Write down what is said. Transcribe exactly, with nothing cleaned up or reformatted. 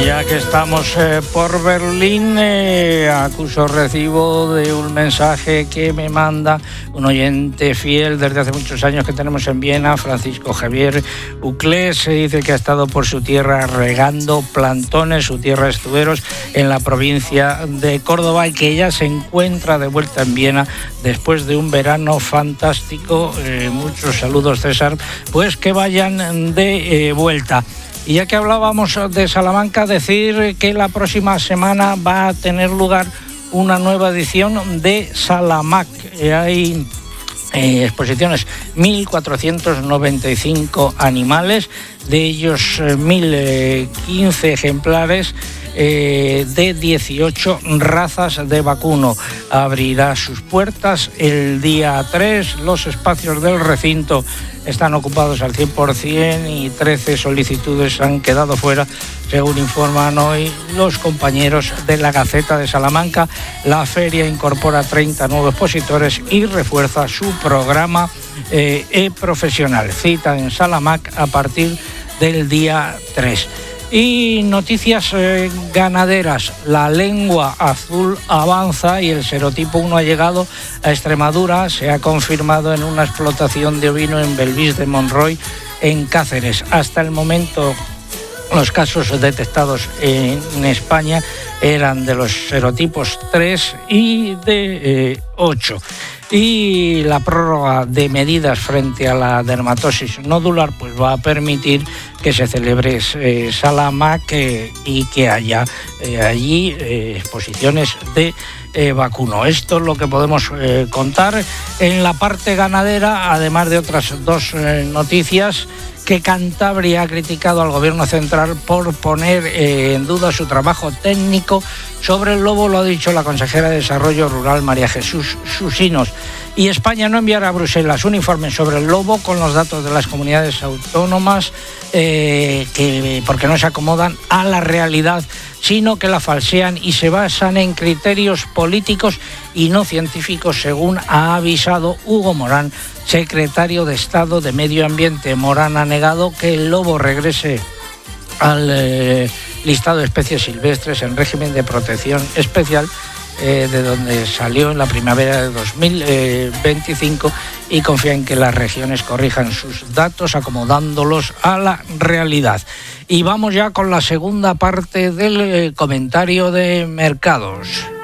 ya que estamos eh, por Berlín, eh, acuso recibo de un mensaje que me manda un oyente fiel desde hace muchos años que tenemos en Viena, Francisco Javier Uclés. Se dice que ha estado por su tierra regando plantones, su tierra Estueros, en la provincia de Córdoba, y que ya se encuentra de vuelta en Viena después de un verano fantástico. Eh, muchos saludos, César, pues que vayan de eh, vuelta. Y ya que hablábamos de Salamanca, decir que la próxima semana va a tener lugar una nueva edición de Salamac. Hay eh, exposiciones, mil cuatrocientos noventa y cinco animales, de ellos eh, mil quince ejemplares eh, de dieciocho razas de vacuno. Abrirá sus puertas el día tres, los espacios del recinto están ocupados al cien por ciento y trece solicitudes han quedado fuera, según informan hoy los compañeros de la Gaceta de Salamanca. La feria incorpora treinta nuevos expositores y refuerza su programa eh, e-profesional. Cita en Salamac a partir del día tres. Y noticias eh, ganaderas. La lengua azul avanza y el serotipo uno ha llegado a Extremadura. Se ha confirmado en una explotación de ovino en Belvís de Monroy, en Cáceres. Hasta el momento, los casos detectados en España eran de los serotipos tres y de eh, ocho. Y la prórroga de medidas frente a la dermatosis nodular pues va a permitir que se celebre eh, Salamac eh, y que haya eh, allí eh, exposiciones de eh, vacuno. Esto es lo que podemos eh, contar. En la parte ganadera, además de otras dos eh, noticias, que Cantabria ha criticado al gobierno central por poner eh, en duda su trabajo técnico sobre el lobo. Lo ha dicho la consejera de Desarrollo Rural, María Jesús Susinos. Y España no enviará a Bruselas un informe sobre el lobo con los datos de las comunidades autónomas eh, que, porque no se acomodan a la realidad, sino que la falsean y se basan en criterios políticos y no científicos, según ha avisado Hugo Morán, secretario de Estado de Medio Ambiente. Morán ha negado que el lobo regrese al eh, listado de especies silvestres en régimen de protección especial, eh, de donde salió en la primavera de dos mil veinticinco, y confía en que las regiones corrijan sus datos acomodándolos a la realidad. Y vamos ya con la segunda parte del eh, comentario de mercados.